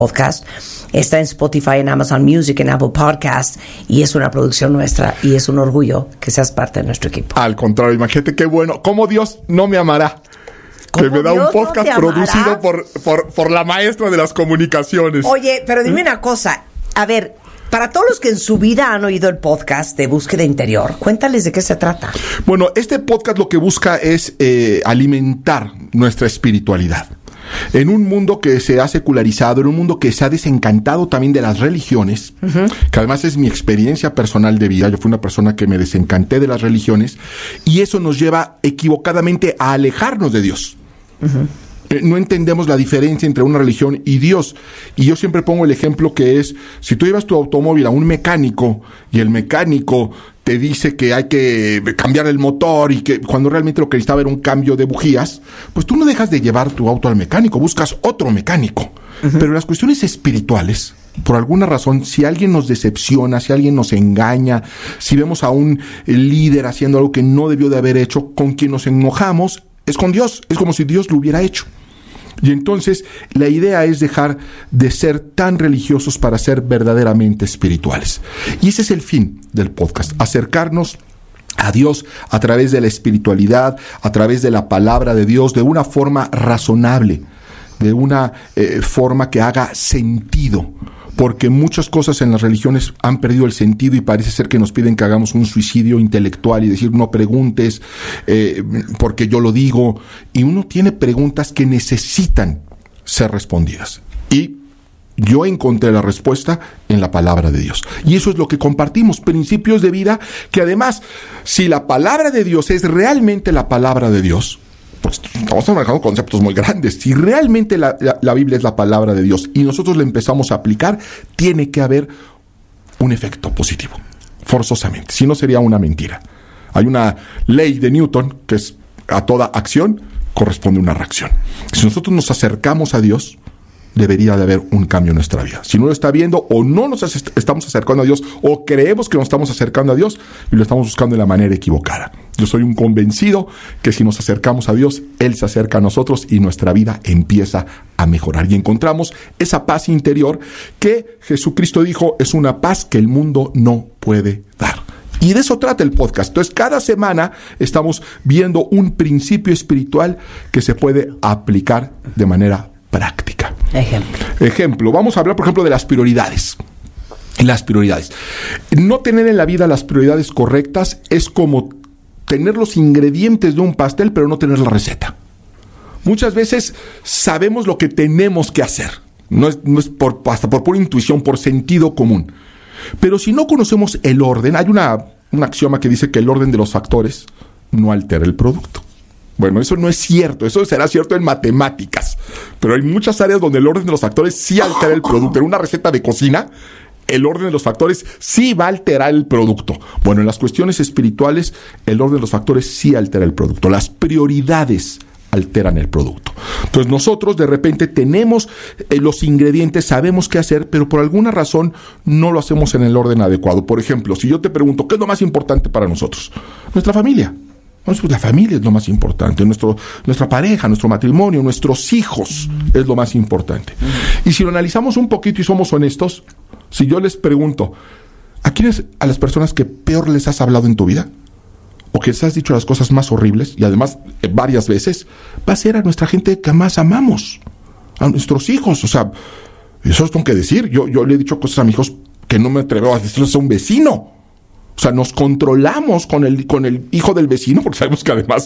Podcast. Está en Spotify, en Amazon Music, en Apple Podcast, y es una producción nuestra y es un orgullo que seas parte de nuestro equipo. Al contrario, imagínate qué bueno. ¿Cómo Dios no me amará? Que me da un podcast producido por la maestra de las comunicaciones. Oye, pero dime una cosa. A ver, para todos los que en su vida han oído el podcast de Búsqueda Interior, cuéntales de qué se trata. Bueno, este podcast lo que busca es alimentar nuestra espiritualidad. En un mundo que se ha secularizado, en un mundo que se ha desencantado también de las religiones, que además es mi experiencia personal de vida. Yo fui una persona que me desencanté de las religiones, y eso nos lleva equivocadamente a alejarnos de Dios. No entendemos la diferencia entre una religión y Dios. Y yo siempre pongo el ejemplo que es, si tú llevas tu automóvil a un mecánico y el mecánico te dice que hay que cambiar el motor y que cuando realmente lo que necesitaba era un cambio de bujías, pues tú no dejas de llevar tu auto al mecánico, buscas otro mecánico. Pero las cuestiones espirituales, por alguna razón, si alguien nos decepciona, si alguien nos engaña, si vemos a un líder haciendo algo que no debió de haber hecho, con quien nos enojamos es con Dios, es como si Dios lo hubiera hecho. Y entonces la idea es dejar de ser tan religiosos para ser verdaderamente espirituales. Y ese es el fin del podcast, acercarnos a Dios a través de la espiritualidad, a través de la palabra de Dios, de una forma razonable, de una forma que haga sentido. Porque muchas cosas en las religiones han perdido el sentido y parece ser que nos piden que hagamos un suicidio intelectual y decir no preguntes porque yo lo digo. Y uno tiene preguntas que necesitan ser respondidas. Y yo encontré la respuesta en la palabra de Dios. Y eso es lo que compartimos, principios de vida que además, si la palabra de Dios es realmente la palabra de Dios, pues estamos manejando conceptos muy grandes. Si realmente la Biblia es la palabra de Dios y nosotros la empezamos a aplicar, tiene que haber un efecto positivo, forzosamente. Si no, sería una mentira. Hay una ley de Newton que es: a toda acción corresponde una reacción. Si nosotros nos acercamos a Dios, debería de haber un cambio en nuestra vida. Si no lo está viendo, o no nos estamos acercando a Dios, o creemos que nos estamos acercando a Dios y lo estamos buscando de la manera equivocada. Yo soy un convencido que si nos acercamos a Dios, Él se acerca a nosotros y nuestra vida empieza a mejorar. Y encontramos esa paz interior que Jesucristo dijo es una paz que el mundo no puede dar. Y de eso trata el podcast. Entonces, cada semana estamos viendo un principio espiritual que se puede aplicar de manera práctica. Ejemplo. Vamos a hablar, por ejemplo, de las prioridades. Las prioridades. No tener en la vida las prioridades correctas es como tener los ingredientes de un pastel, pero no tener la receta. Muchas veces sabemos lo que tenemos que hacer. No es hasta por pura intuición, por sentido común. Pero si no conocemos el orden, hay un axioma que dice que el orden de los factores no altera el producto. Bueno, eso no es cierto, eso será cierto en matemáticas, pero hay muchas áreas donde el orden de los factores sí altera el producto. En una receta de cocina, el orden de los factores sí va a alterar el producto. Bueno, en las cuestiones espirituales, el orden de los factores sí altera el producto. Las prioridades alteran el producto. Entonces nosotros de repente tenemos los ingredientes, sabemos qué hacer, pero por alguna razón no lo hacemos en el orden adecuado. Por ejemplo, si yo te pregunto, ¿qué es lo más importante para nosotros? Nuestra familia. Pues la familia es lo más importante, nuestra pareja, nuestro matrimonio, nuestros hijos es lo más importante. Y si lo analizamos un poquito y somos honestos, si yo les pregunto, ¿a las personas que peor les has hablado en tu vida? O que les has dicho las cosas más horribles, y además varias veces, va a ser a nuestra gente que más amamos, a nuestros hijos. O sea, eso es tengo que decir. Yo le he dicho cosas a mis hijos que no me atrevo a decirles a un vecino. O sea, nos controlamos con el hijo del vecino, porque sabemos que además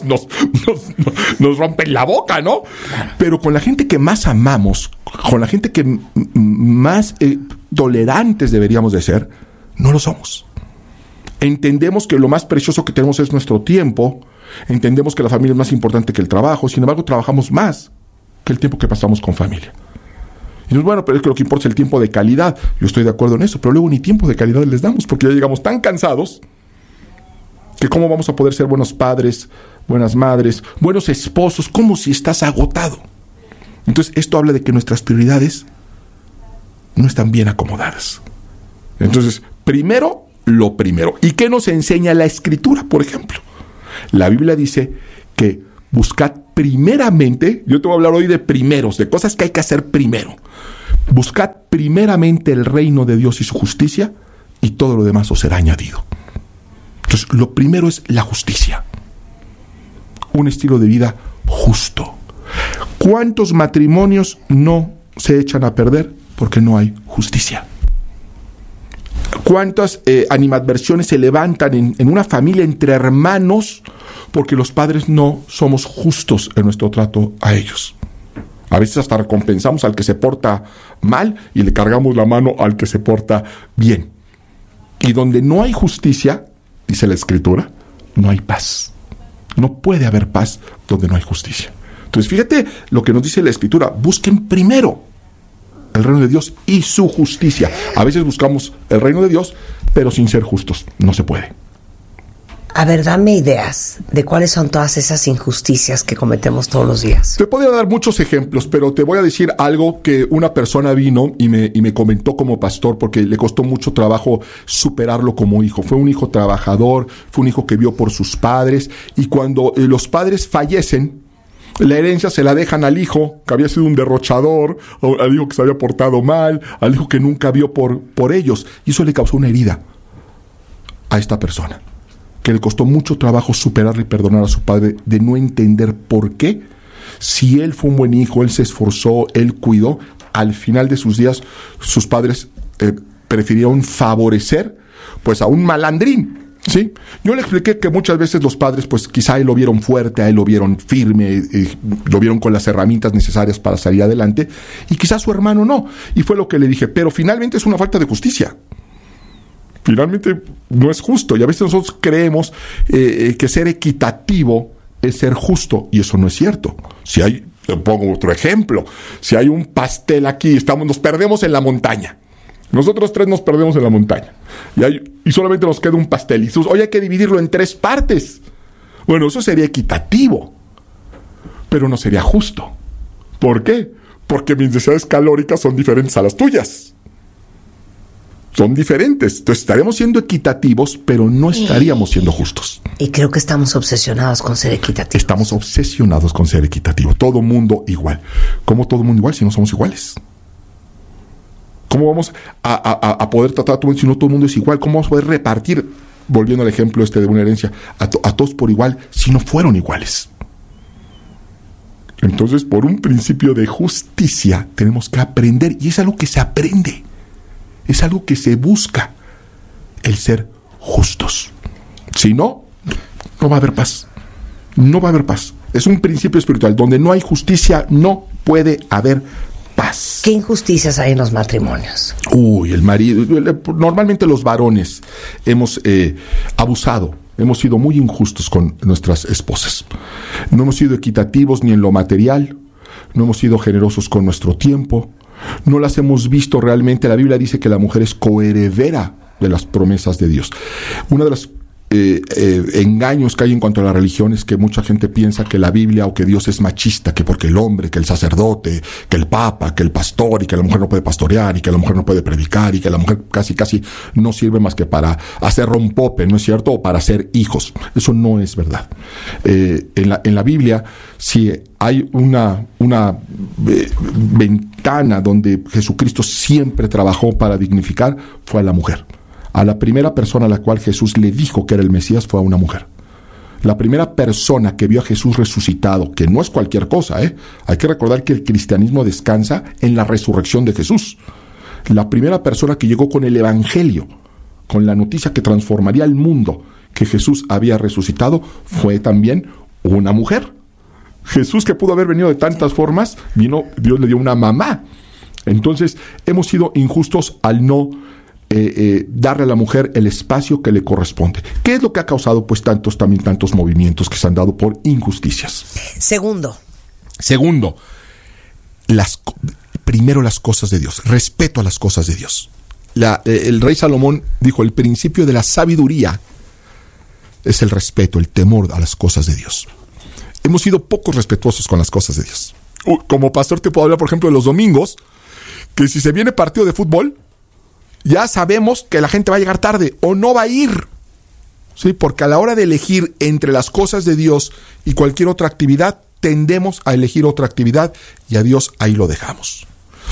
nos rompen la boca, ¿no? Pero con la gente que más amamos, con la gente que más tolerantes deberíamos de ser, no lo somos. Entendemos que lo más precioso que tenemos es nuestro tiempo, entendemos que la familia es más importante que el trabajo, sin embargo trabajamos más que el tiempo que pasamos con familia. Y dices, bueno, pero es que lo que importa es el tiempo de calidad. Yo estoy de acuerdo en eso, pero luego ni tiempo de calidad les damos, porque ya llegamos tan cansados que cómo vamos a poder ser buenos padres, buenas madres, buenos esposos, como si estás agotado. Entonces esto habla de que nuestras prioridades no están bien acomodadas. Entonces, primero, lo primero. ¿Y qué nos enseña la Escritura, por ejemplo? La Biblia dice que buscad primeramente, yo te voy a hablar hoy de primeros, de cosas que hay que hacer primero. Buscad primeramente el reino de Dios y su justicia, y todo lo demás os será añadido. Entonces, lo primero es la justicia. Un estilo de vida justo. ¿Cuántos matrimonios no se echan a perder porque no hay justicia? ¿Cuántas animadversiones se levantan en una familia entre hermanos porque los padres no somos justos en nuestro trato a ellos? A veces hasta recompensamos al que se porta mal y le cargamos la mano al que se porta bien. Y donde no hay justicia, dice la Escritura, no hay paz. No puede haber paz donde no hay justicia. Entonces, fíjate lo que nos dice la Escritura. Busquen primero el reino de Dios y su justicia. A veces buscamos el reino de Dios, pero sin ser justos. No se puede. A ver, dame ideas de cuáles son todas esas injusticias que cometemos todos los días. Te podría dar muchos ejemplos, pero te voy a decir algo que una persona vino y me comentó como pastor, porque le costó mucho trabajo superarlo como hijo. Fue un hijo trabajador, fue un hijo que vio por sus padres, y cuando los padres fallecen, la herencia se la dejan al hijo que había sido un derrochador, al hijo que se había portado mal, al hijo que nunca vio por ellos. Y eso le causó una herida a esta persona, que le costó mucho trabajo superar y perdonar a su padre, de no entender por qué, si él fue un buen hijo, él se esforzó, él cuidó, al final de sus días sus padres prefirieron favorecer pues a un malandrín, ¿sí? Yo le expliqué que muchas veces los padres pues quizá a él lo vieron fuerte, a él lo vieron firme, lo vieron con las herramientas necesarias para salir adelante, y quizá su hermano no, y fue lo que le dije, pero finalmente es una falta de justicia. Finalmente no es justo, y a veces nosotros creemos que ser equitativo es ser justo, y eso no es cierto. Si hay, te pongo otro ejemplo, si hay un pastel aquí, nos perdemos en la montaña. Nosotros tres nos perdemos en la montaña, y solamente nos queda un pastel, y hoy hay que dividirlo en 3 partes. Bueno, eso sería equitativo, pero no sería justo. ¿Por qué? Porque mis necesidades calóricas son diferentes a las tuyas. Son diferentes. Entonces estaríamos siendo equitativos, pero no estaríamos siendo justos. Y creo que estamos obsesionados con ser equitativos. Estamos obsesionados con ser equitativos. Todo mundo igual. ¿Cómo todo mundo igual si no somos iguales? ¿Cómo vamos a poder tratar a todo el mundo si no todo el mundo es igual? ¿Cómo vamos a poder repartir, volviendo al ejemplo de una herencia, a todos por igual si no fueron iguales? Entonces, por un principio de justicia, tenemos que aprender, y es algo que se aprende. Es algo que se busca, el ser justos. Si no, no va a haber paz. No va a haber paz. Es un principio espiritual. Donde no hay justicia, no puede haber paz. ¿Qué injusticias hay en los matrimonios? El marido. Normalmente los varones hemos abusado. Hemos sido muy injustos con nuestras esposas. No hemos sido equitativos ni en lo material. No hemos sido generosos con nuestro tiempo. No las hemos visto realmente. La Biblia dice que la mujer es coheredera de las promesas de Dios. Uno de los engaños que hay en cuanto a la religión es que mucha gente piensa que la Biblia o que Dios es machista, que porque el hombre, que el sacerdote, que el papa, que el pastor, y que la mujer no puede pastorear, y que la mujer no puede predicar, y que la mujer casi no sirve más que para hacer rompope, ¿no es cierto? O para hacer hijos. Eso no es verdad. En la Biblia, si hay una ventana donde Jesucristo siempre trabajó para dignificar, fue a la mujer. A la primera persona a la cual Jesús le dijo que era el Mesías fue a una mujer. La primera persona que vio a Jesús resucitado, que no es cualquier cosa, hay que recordar que el cristianismo descansa en la resurrección de Jesús. La primera persona que llegó con el evangelio, con la noticia que transformaría el mundo, que Jesús había resucitado, fue también una mujer. Jesús, que pudo haber venido de tantas formas, Dios le dio una mamá. Entonces, hemos sido injustos al no darle a la mujer el espacio que le corresponde. ¿Qué es lo que ha causado pues tantos movimientos que se han dado por injusticias? Segundo, primero las cosas de Dios, respeto a las cosas de Dios. El rey Salomón dijo, el principio de la sabiduría es el respeto, el temor a las cosas de Dios. Hemos sido poco respetuosos con las cosas de Dios. Como pastor te puedo hablar, por ejemplo, de los domingos, que si se viene partido de fútbol, ya sabemos que la gente va a llegar tarde o no va a ir. ¿Sí? Porque a la hora de elegir entre las cosas de Dios y cualquier otra actividad, tendemos a elegir otra actividad y a Dios ahí lo dejamos.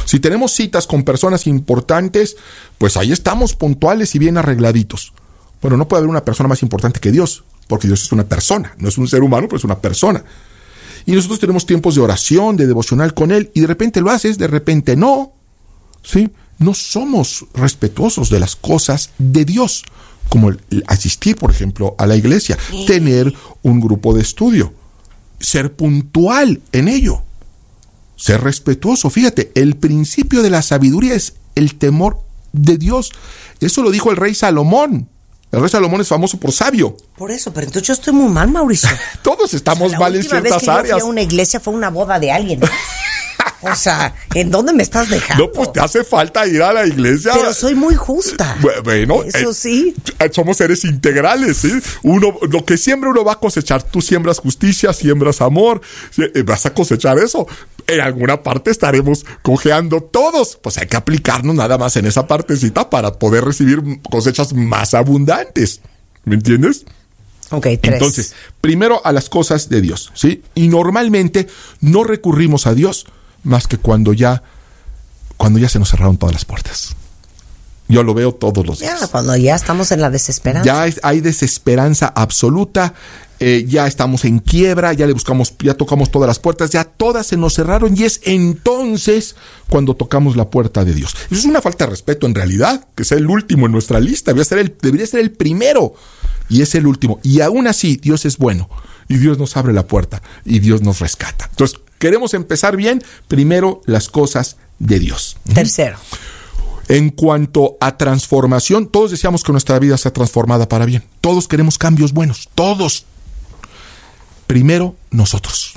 Si tenemos citas con personas importantes, pues ahí estamos puntuales y bien arregladitos. Bueno, no puede haber una persona más importante que Dios, porque Dios es una persona, no es un ser humano, pero es una persona. Y nosotros tenemos tiempos de oración, de devocional con Él, y de repente lo haces, de repente no. ¿Sí? No somos respetuosos de las cosas de Dios, como el asistir, por ejemplo, a la iglesia, tener un grupo de estudio, ser puntual en ello, ser respetuoso. Fíjate, el principio de la sabiduría es el temor de Dios. Eso lo dijo el rey Salomón. El rey Salomón es famoso por sabio. Por eso, pero entonces yo estoy muy mal, Mauricio. Todos estamos mal en ciertas áreas. La última vez que yo fui a una iglesia fue una boda de alguien. O sea, ¿en dónde me estás dejando? No, pues te hace falta ir a la iglesia. Pero soy muy justa. Bueno, eso sí. Somos seres integrales, ¿sí? Lo que siembra uno va a cosechar. Tú siembras justicia, siembras amor, vas a cosechar eso. En alguna parte estaremos cojeando todos. Pues hay que aplicarnos nada más en esa partecita para poder recibir cosechas más abundantes. ¿Me entiendes? Ok, 3. Entonces, primero a las cosas de Dios, ¿sí? Y normalmente no recurrimos a Dios más que cuando ya se nos cerraron todas las puertas. Yo lo veo todos los días. Ya, cuando ya estamos en la desesperanza. Ya hay desesperanza absoluta, ya estamos en quiebra, ya tocamos todas las puertas, ya todas se nos cerraron, y es entonces cuando tocamos la puerta de Dios. Eso es una falta de respeto en realidad, que sea el último en nuestra lista, debería ser el primero, y es el último. Y aún así, Dios es bueno, y Dios nos abre la puerta, y Dios nos rescata. Entonces, queremos empezar bien, primero las cosas de Dios. Tercero. En cuanto a transformación, todos deseamos que nuestra vida sea transformada para bien. Todos queremos cambios buenos, todos. Primero, nosotros.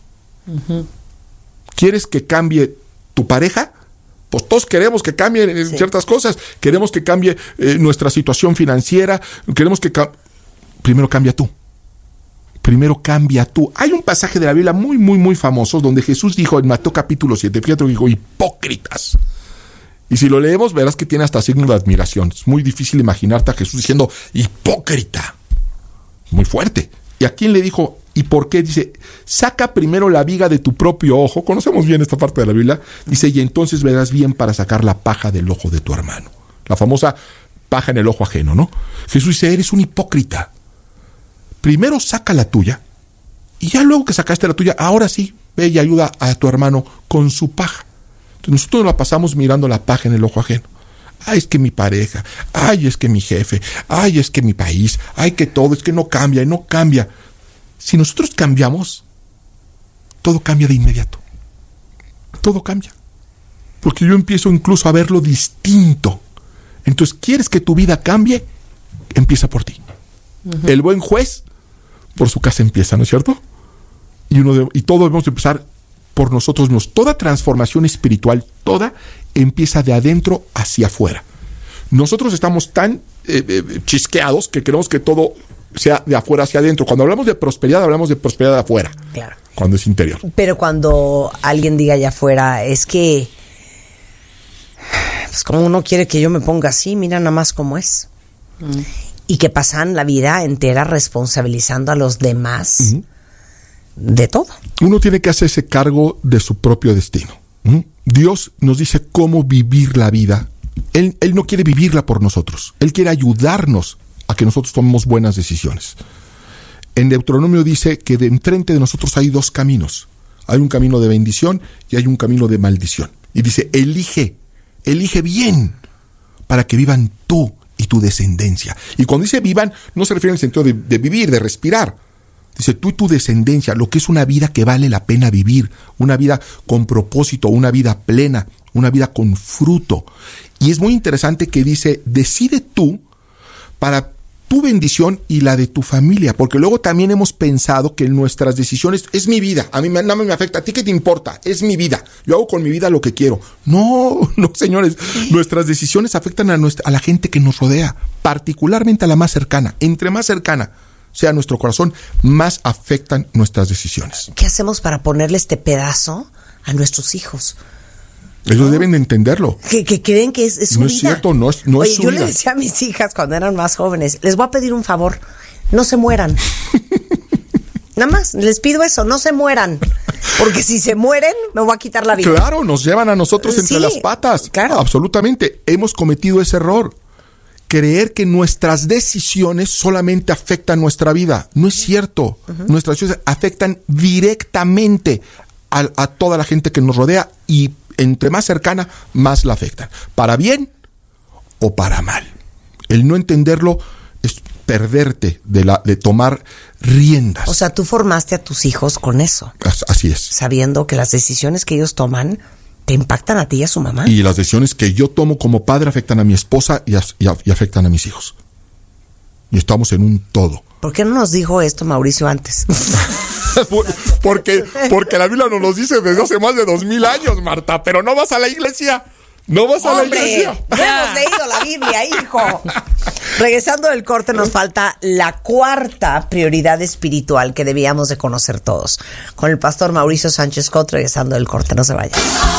¿Quieres que cambie tu pareja? Pues todos queremos que cambien ciertas cosas. Queremos que cambie nuestra situación financiera. Queremos que primero cambia tú. Primero cambia tú. Hay un pasaje de la Biblia muy, muy, muy famoso donde Jesús dijo en Mateo capítulo 7, fíjate, dijo, hipócritas. Y si lo leemos, verás que tiene hasta signo de admiración. Es muy difícil imaginarte a Jesús diciendo hipócrita. Muy fuerte. ¿Y a quién le dijo? ¿Y por qué? Dice, saca primero la viga de tu propio ojo. Conocemos bien esta parte de la Biblia. Dice, y entonces verás bien para sacar la paja del ojo de tu hermano. La famosa paja en el ojo ajeno, ¿no? Jesús dice, eres un hipócrita. Primero saca la tuya, y ya luego que sacaste la tuya, ahora sí, ve y ayuda a tu hermano con su paja. Entonces nosotros la pasamos mirando la paja en el ojo ajeno. Ay, es que mi pareja, ay, es que mi jefe, ay, es que mi país, ay, que todo, es que no cambia y no cambia. Si nosotros cambiamos, todo cambia de inmediato. Todo cambia. Porque yo empiezo incluso a verlo distinto. Entonces, ¿quieres que tu vida cambie? Empieza por ti. El buen juez por su casa empieza, ¿no es cierto? Y todos debemos empezar por nosotros mismos. Toda transformación espiritual, toda empieza de adentro hacia afuera. Nosotros estamos tan chisqueados que queremos que todo sea de afuera hacia adentro. Cuando hablamos de prosperidad, hablamos de prosperidad de afuera. Claro. Cuando es interior. Pero cuando alguien diga allá afuera, es que, pues como uno quiere que yo me ponga así, mira nada más cómo es. Y que pasan la vida entera responsabilizando a los demás de todo. Uno tiene que hacerse cargo de su propio destino. Dios nos dice cómo vivir la vida. Él no quiere vivirla por nosotros. Él quiere ayudarnos a que nosotros tomemos buenas decisiones. En Deuteronomio dice que de enfrente de nosotros hay dos caminos. Hay un camino de bendición y hay un camino de maldición. Y dice, elige bien para que vivan tú y tu descendencia. Y cuando dice vivan, no se refiere en el sentido de vivir, de respirar. Dice tú y tu descendencia, lo que es una vida que vale la pena vivir, una vida con propósito, una vida plena, una vida con fruto. Y es muy interesante que dice, decide tú para tu bendición y la de tu familia, porque luego también hemos pensado que nuestras decisiones, es mi vida, a mí no me afecta, ¿a ti qué te importa? Es mi vida, yo hago con mi vida lo que quiero. No, señores, nuestras decisiones afectan a la gente que nos rodea, particularmente a la más cercana. Entre más cercana sea nuestro corazón, más afectan nuestras decisiones. ¿Qué hacemos para ponerle este pedazo a nuestros hijos? Ellos deben de entenderlo. Que creen que es su vida. No es cierto, no es su vida. Yo le decía a mis hijas cuando eran más jóvenes, les voy a pedir un favor, no se mueran. Nada más, les pido eso, no se mueran. Porque si se mueren, me voy a quitar la vida. Claro, nos llevan a nosotros entre las patas. Claro. Absolutamente. Hemos cometido ese error. Creer que nuestras decisiones solamente afectan nuestra vida. No es cierto. Nuestras decisiones afectan directamente a toda la gente que nos rodea y entre más cercana, más la afectan. Para bien o para mal. El no entenderlo es perderte de tomar riendas. O sea, tú formaste a tus hijos con eso. Así es. Sabiendo que las decisiones que ellos toman te impactan a ti y a su mamá. Y las decisiones que yo tomo como padre afectan a mi esposa y afectan a mis hijos. Y estamos en un todo. ¿Por qué no nos dijo esto Mauricio antes? porque la Biblia nos lo dice desde hace más de 2000 años, Marta. Pero no vas a la iglesia. No vas a la iglesia. Ya hemos leído la Biblia, hijo. Regresando del corte, nos falta la cuarta prioridad espiritual que debíamos de conocer todos. Con el pastor Mauricio Sánchez Cot, regresando del corte. No se vayan.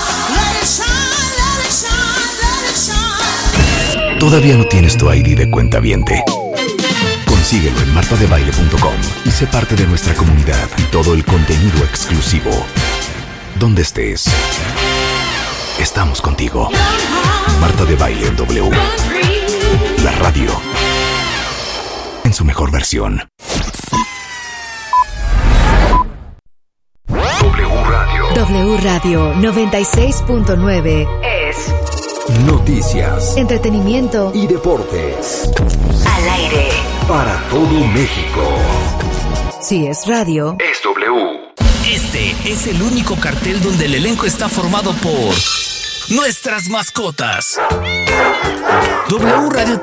¿Todavía no tienes tu ID de cuentaviente? Consíguelo en martadebaile.com y sé parte de nuestra comunidad y todo el contenido exclusivo. Donde estés, estamos contigo. Marta de Baile en W. La radio en su mejor versión. W Radio 96.9 es Noticias, entretenimiento y deportes. Al aire Para todo México. Si es radio, Es W. Este es el único cartel donde el elenco está formado por nuestras mascotas. W Radio